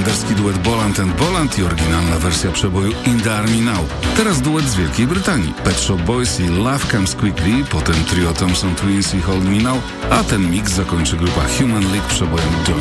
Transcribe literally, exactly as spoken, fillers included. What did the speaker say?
holenderski duet Bolland and Bolland i oryginalna wersja przeboju In the Army Now. Teraz duet z Wielkiej Brytanii. Pet Shop Boys i Love Comes Quickly, potem trio Thompson Twins i Hold Me Now, a ten mix zakończy grupa Human League przebojem Don't